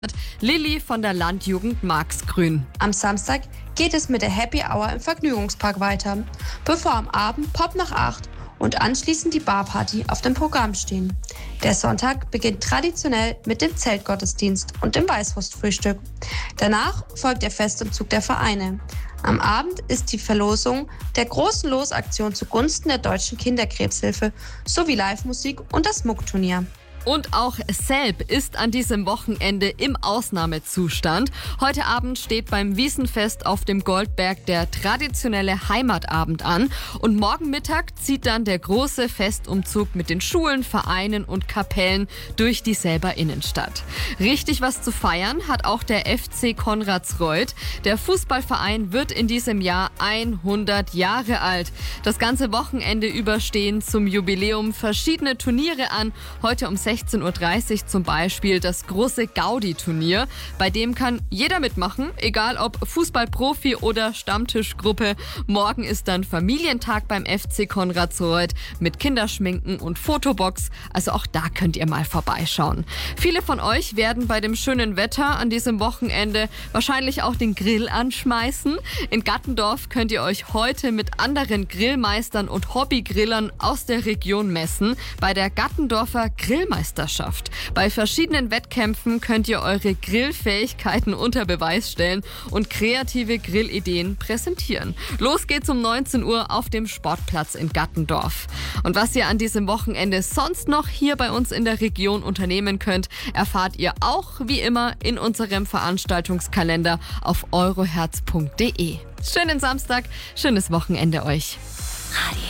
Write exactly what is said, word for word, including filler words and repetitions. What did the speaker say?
Lilly von der Landjugend Marxgrün. Am Samstag geht es mit der Happy Hour im Vergnügungspark weiter, bevor am Abend Pop nach acht und anschließend die Barparty auf dem Programm stehen. Der Sonntag beginnt traditionell mit dem Zeltgottesdienst und dem Weißwurstfrühstück. Danach folgt der Festumzug der Vereine. Am Abend ist die Verlosung der großen Losaktion zugunsten der Deutschen Kinderkrebshilfe sowie Live-Musik und das Muckturnier. Und auch Selb ist an diesem Wochenende im Ausnahmezustand. Heute Abend steht beim Wiesenfest auf dem Goldberg der traditionelle Heimatabend an. Und morgen Mittag zieht dann der große Festumzug mit den Schulen, Vereinen und Kapellen durch die Selber Innenstadt. Richtig was zu feiern hat auch der F C Konradsreuth. Der Fußballverein wird in diesem Jahr hundert Jahre alt. Das ganze Wochenende über stehen zum Jubiläum verschiedene Turniere an. Heute um sechzehn Uhr dreißig zum Beispiel das große Gaudi-Turnier. Bei dem kann jeder mitmachen, egal ob Fußballprofi oder Stammtischgruppe. Morgen ist dann Familientag beim F C Konradsreuth mit Kinderschminken und Fotobox. Also auch da könnt ihr mal vorbeischauen. Viele von euch werden bei dem schönen Wetter an diesem Wochenende wahrscheinlich auch den Grill anschmeißen. In Gattendorf könnt ihr euch heute mit anderen Grillmeistern und Hobbygrillern aus der Region messen bei der Gattendorfer Grillmeisterschaft. Bei verschiedenen Wettkämpfen könnt ihr eure Grillfähigkeiten unter Beweis stellen und kreative Grillideen präsentieren. Los geht's um neunzehn Uhr auf dem Sportplatz in Gattendorf. Und was ihr an diesem Wochenende sonst noch hier bei uns in der Region unternehmen könnt, erfahrt ihr auch wie immer in unserem Veranstaltungskalender auf euroherz punkt de. Schönen Samstag, schönes Wochenende euch. Radio